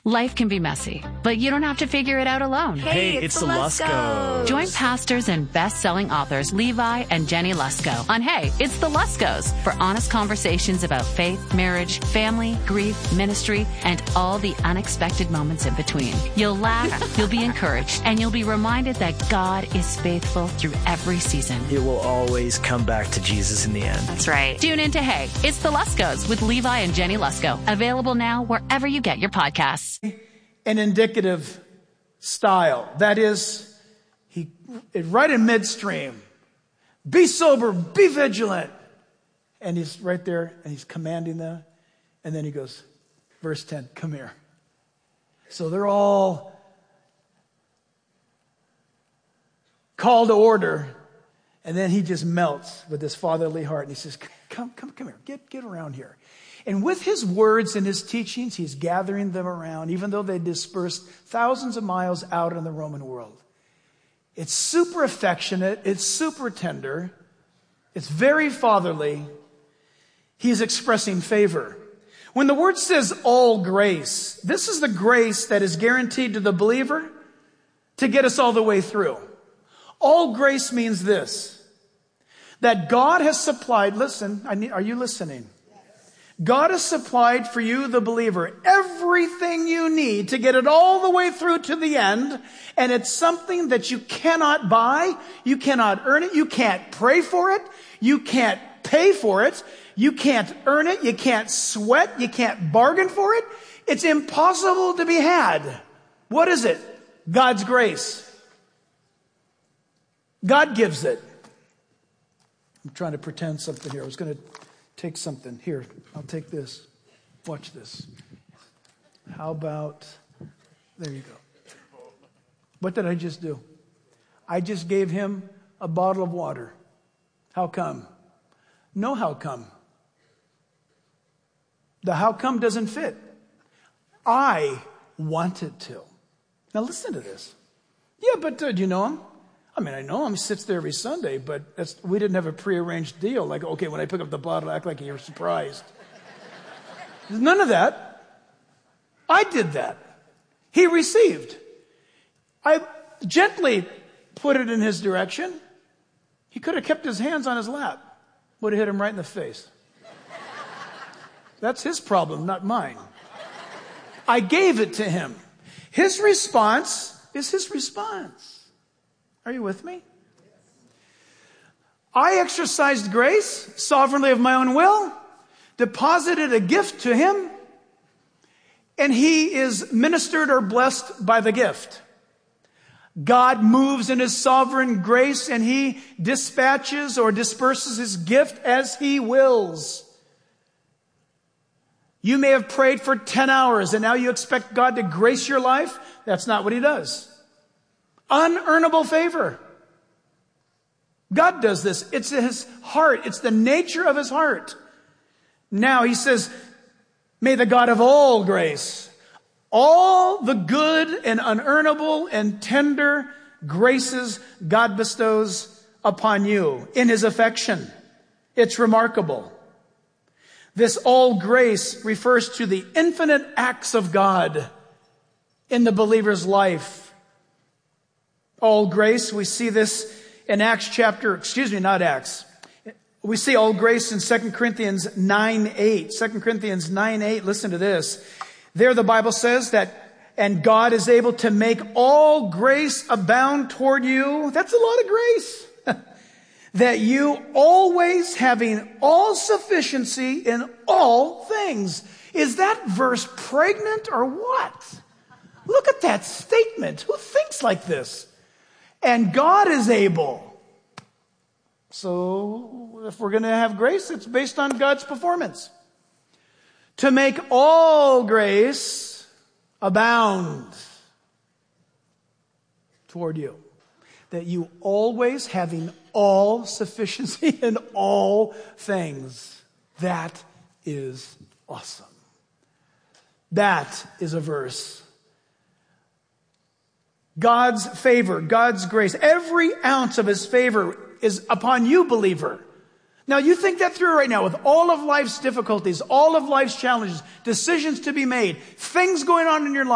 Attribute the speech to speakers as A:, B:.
A: Life can be messy, but you don't have to figure it out alone.
B: Hey, it's the Luskos.
A: Join pastors and best-selling authors Levi and Jenny Lusko on Hey, It's the Luskos for honest conversations about faith, marriage, family, grief, ministry, and all the unexpected moments in between. You'll laugh, you'll be encouraged, and you'll be reminded that God is faithful through every season.
B: It will always come back to Jesus in the end.
A: That's right. Tune in to Hey, It's the Luskos with Levi and Jenny Lusko. Available now wherever you get your podcasts.
C: An indicative style. That is, right in midstream. Be sober, be vigilant. And he's right there and he's commanding them. And then he goes, verse 10, come here. So they're all called to order. And then he just melts with his fatherly heart. And he says, come here, get around here. And with his words and his teachings, he's gathering them around, even though they dispersed thousands of miles out in the Roman world. It's super affectionate. It's super tender. It's very fatherly. He's expressing favor. When the word says all grace, this is the grace that is guaranteed to the believer to get us all the way through. All grace means this, that God has supplied, listen, are you listening? God has supplied for you, the believer, everything you need to get it all the way through to the end. And it's something that you cannot buy. You cannot earn it. You can't pray for it. You can't pay for it. You can't earn it. You can't sweat. You can't bargain for it. It's impossible to be had. What is it? God's grace. God gives it. I'm trying to pretend something here. I was going to take something. Here, I'll take this. Watch this. How about, there you go. What did I just do? I just gave him a bottle of water. How come? No how come. The how come doesn't fit. I wanted to. Now listen to this. Yeah, but do you know him? I mean, I know him. He sits there every Sunday, but we didn't have a prearranged deal. Like, okay, when I pick up the bottle, act like you're surprised. None of that. I did that. He received. I gently put it in his direction. He could have kept his hands on his lap. Would have hit him right in the face. That's his problem, not mine. I gave it to him. His response is his response. Are you with me? I exercised grace sovereignly of my own will, deposited a gift to him, and he is ministered or blessed by the gift. God moves in his sovereign grace and he dispatches or disperses his gift as he wills. You may have prayed for 10 hours and now you expect God to grace your life. That's not what he does. Unearnable favor. God does this. It's his heart. It's the nature of his heart. Now he says, may the God of all grace, all the good and unearnable and tender graces God bestows upon you in his affection. It's remarkable. This all grace refers to the infinite acts of God in the believer's life. All grace, we see this in We see all grace in 2 Corinthians 9:8. 2 Corinthians 9:8, listen to this. There the Bible says that, and God is able to make all grace abound toward you. That's a lot of grace. That you always having all sufficiency in all things. Is that verse pregnant or what? Look at that statement. Who thinks like this? And God is able. So if we're going to have grace, it's based on God's performance. To make all grace abound toward you. That you always having all sufficiency in all things. That is awesome. That is a verse. God's favor, God's grace, every ounce of his favor is upon you, believer. Now you think that through right now with all of life's difficulties, all of life's challenges, decisions to be made, things going on in your life.